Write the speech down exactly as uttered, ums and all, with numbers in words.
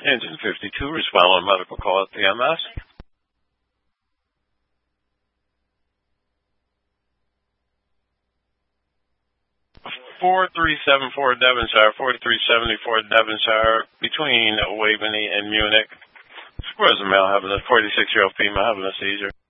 Engine fifty-two, respond on medical call at the M S. four three seven four Devonshire, forty-three seventy-four Devonshire, between Waveney and Munich. Where's the male having a forty-six-year-old female having a seizure?